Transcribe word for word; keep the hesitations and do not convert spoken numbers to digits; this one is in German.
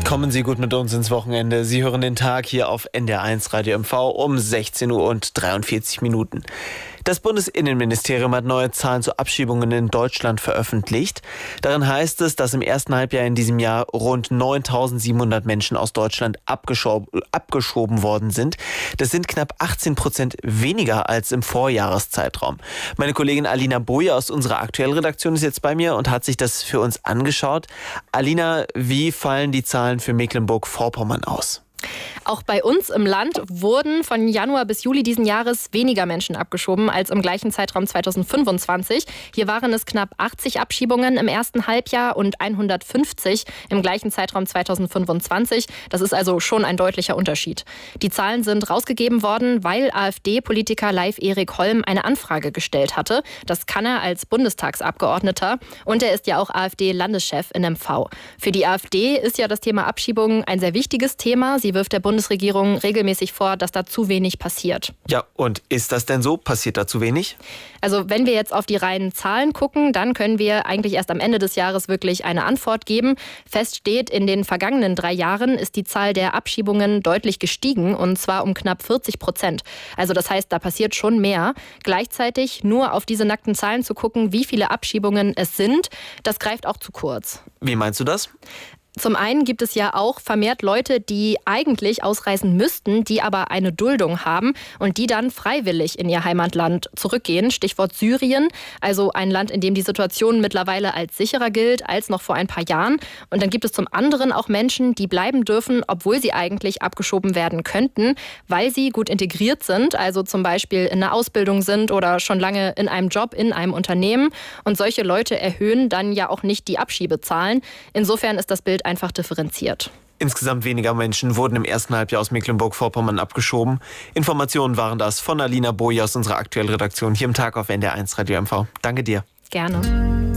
Kommen Sie gut mit uns ins Wochenende. Sie hören den Tag hier auf N D R eins Radio M V um sechzehn Uhr und dreiundvierzig Minuten. Das Bundesinnenministerium hat neue Zahlen zu Abschiebungen in Deutschland veröffentlicht. Darin heißt es, dass im ersten Halbjahr in diesem Jahr rund neuntausendsiebenhundert Menschen aus Deutschland abgeschob, abgeschoben worden sind. Das sind knapp achtzehn Prozent weniger als im Vorjahreszeitraum. Meine Kollegin Alina Boje aus unserer aktuellen Redaktion ist jetzt bei mir und hat sich das für uns angeschaut. Alina, wie fallen die Zahlen für Mecklenburg-Vorpommern aus? Auch bei uns im Land wurden von Januar bis Juli diesen Jahres weniger Menschen abgeschoben als im gleichen Zeitraum zweitausendfünfundzwanzig. Hier waren es knapp achtzig Abschiebungen im ersten Halbjahr und hundertfünfzig im gleichen Zeitraum zweitausendfünfundzwanzig. Das ist also schon ein deutlicher Unterschied. Die Zahlen sind rausgegeben worden, weil AfD-Politiker Leif Erik Holm eine Anfrage gestellt hatte. Das kann er als Bundestagsabgeordneter und er ist ja auch AfD-Landeschef in M V. Für die AfD ist ja das Thema Abschiebungen ein sehr wichtiges Thema. Sie wirft der Bundesregierung regelmäßig vor, dass da zu wenig passiert. Ja, und ist das denn so? Passiert da zu wenig? Also wenn wir jetzt auf die reinen Zahlen gucken, dann können wir eigentlich erst am Ende des Jahres wirklich eine Antwort geben. Fest steht, in den vergangenen drei Jahren ist die Zahl der Abschiebungen deutlich gestiegen und zwar um knapp vierzig Prozent. Also das heißt, da passiert schon mehr. Gleichzeitig nur auf diese nackten Zahlen zu gucken, wie viele Abschiebungen es sind, das greift auch zu kurz. Wie meinst du das? Zum einen gibt es ja auch vermehrt Leute, die eigentlich ausreisen müssten, die aber eine Duldung haben und die dann freiwillig in ihr Heimatland zurückgehen. Stichwort Syrien, also ein Land, in dem die Situation mittlerweile als sicherer gilt als noch vor ein paar Jahren. Und dann gibt es zum anderen auch Menschen, die bleiben dürfen, obwohl sie eigentlich abgeschoben werden könnten, weil sie gut integriert sind, also zum Beispiel in einer Ausbildung sind oder schon lange in einem Job in einem Unternehmen. Und solche Leute erhöhen dann ja auch nicht die Abschiebezahlen. Insofern ist das Bild einfach differenziert. Insgesamt weniger Menschen wurden im ersten Halbjahr aus Mecklenburg-Vorpommern abgeschoben. Informationen waren das von Alina Boje aus unserer aktuellen Redaktion hier im Tag auf N D R eins Radio M V. Danke dir. Gerne.